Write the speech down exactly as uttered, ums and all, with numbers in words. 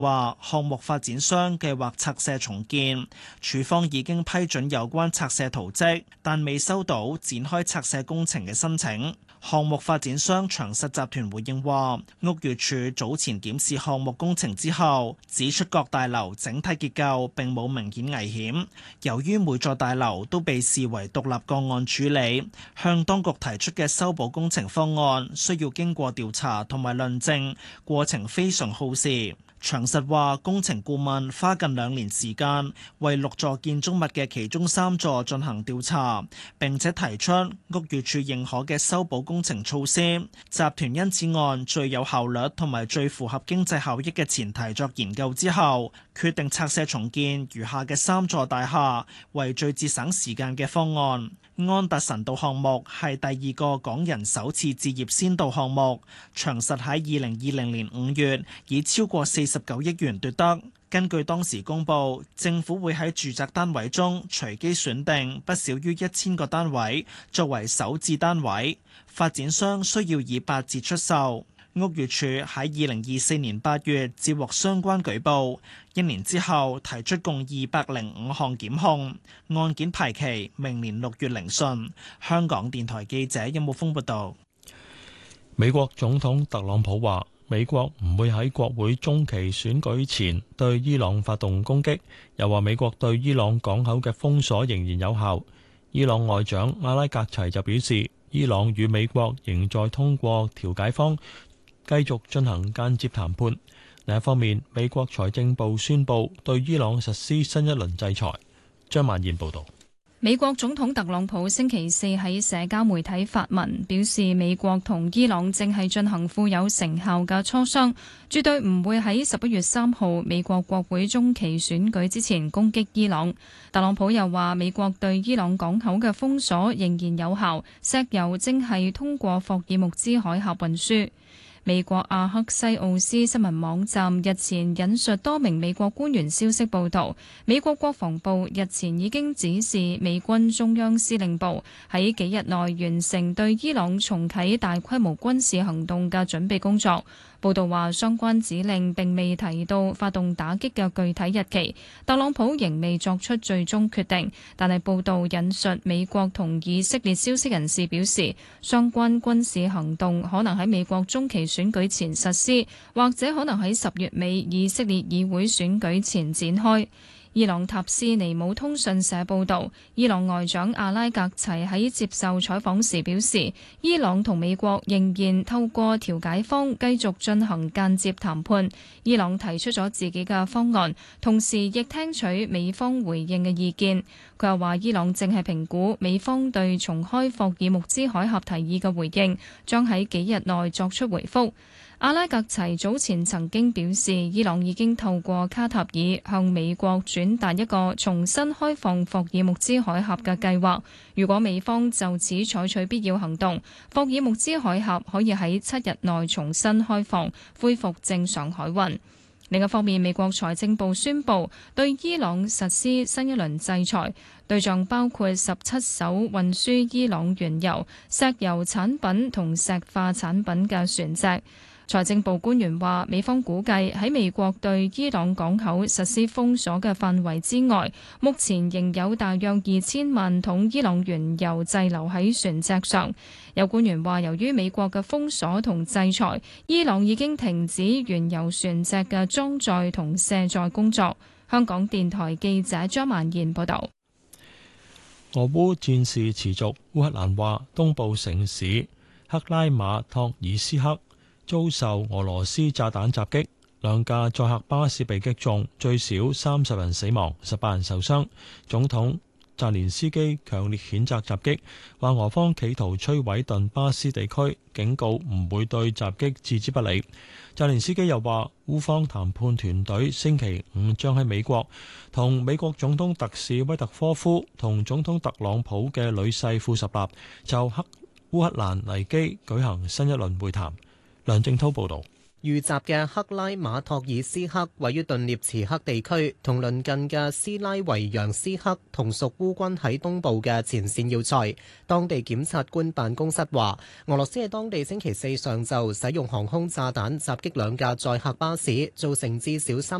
話項目發展商計劃拆卸重建，署方已經批准有關拆卸圖則，但未收到展開拆卸工程嘅申請。項目發展商長實集團回應話，屋宇署早前檢視項目工程之後，指出各大樓整體結構並冇明顯危險。由於每座大樓都被視為獨立個案處理，向當局提出嘅修補工程方案需要經過調查同埋論證，過程非常耗時。長實話，工程顧問花近兩年時間為六座建築物嘅其中三座進行調查，並且提出屋宇署認可嘅修補工程措施。集團因此按最有效率同埋最符合經濟效益嘅前提作研究之後，決定拆卸重建餘下嘅三座大廈，為最節省時間嘅方案。安達臣道項目係第二個港人首次置業先導項目，長實喺二零二零年五月以超過四十九億元奪得。根據當時公佈，政府會喺住宅單位中隨機選定不少於一千個單位作為首置單位，發展商需要以八折出售。屋宇署喺二零二四年八月接獲相關舉報，一年之後提出共二百零五項檢控，案件排期明年六月聆訊。香港電台記者任慕峰報道。 美國總統特朗普話，美國唔會喺國會中期選舉前對伊朗發動攻擊，又話美國對伊朗港口嘅封鎖仍然有效。伊朗外長阿拉格齊就表示，伊朗與美國仍在通過調解方繼續進行間接談判。另一方面，美國財政部宣布對伊朗實施新一輪制裁。張曼燕報導。 美國總統特朗普星期四喺社交媒體發文，表示美國同伊朗正係進行富有成效嘅磋商，絕對唔會喺十一月三號美國國會中期選舉之前攻擊伊朗。特朗普又話，美國對伊朗港口嘅封鎖仍然有效，石油正係通過霍爾木茲海峽運輸。美國阿克西奧斯新聞網站日前引述多名美國官員消息報道，美國國防部日前已經指示美軍中央司令部喺幾日內完成對伊朗重啟大規模軍事行動嘅準備工作。報道話，相關指令並未提到發動打擊嘅具體日期，特朗普仍未作出最終決定。但係報道引述美國同以色列消息人士表示，相關軍事行動可能喺美國中期選舉前實施，或者可能喺十月尾以色列議會選舉前展開。伊朗塔斯尼姆通訊社報導，伊朗外長阿拉格齊喺接受採訪時表示，伊朗同美國仍然透過調解方繼續進行間接談判。伊朗提出咗自己嘅方案，同時亦聽取美方回應嘅意見。佢又話，伊朗正係評估美方對重開霍爾木茲海峽提議嘅回應，將喺幾日內作出回覆。阿拉格齊早前曾經表示，伊朗已經透過卡塔爾向美國轉達一個重新開放霍爾木茲海峽嘅計劃。如果美方就此採取必要行動，霍爾木茲海峽可以喺七日內重新開放，恢復正常海運。另一方面，美國財政部宣布對伊朗實施新一輪制裁，對象包括十七艘運輸伊朗原油、石油產品同石化產品嘅船隻。財政部官員話，美方估計喺美國對伊朗港口實施封鎖嘅範圍之外，目前仍有大約二千萬桶伊朗原油滯留喺船隻上。有官員話，由於美國嘅封鎖同制裁，伊朗已經停止原油船隻嘅裝載同卸載工作。香港電台記者張曼燕報道。 俄烏戰事持續，烏克蘭話東部城市克拉馬托爾斯克遭受俄羅斯炸彈襲擊，兩架載客巴士被擊中，最少三十人死亡，十八人受傷。總統澤連斯基強烈譴責襲擊，話俄方企圖摧毀頓巴斯地區，警告唔會對襲擊置之不理。澤連斯基又話，烏方談判團隊星期五將喺美國同美國總統特使威特科夫同總統特朗普嘅女婿庫什納就克烏克蘭危機舉行新一輪會談。梁正濤報道。 遇襲嘅克拉馬托爾斯克位於頓涅茨克地區，同鄰近嘅斯拉維揚斯克同屬烏軍喺東部嘅前線要塞。當地檢察官辦公室話，俄羅斯喺當地星期四上晝使用航空炸彈襲擊兩架載客巴士，造成至少三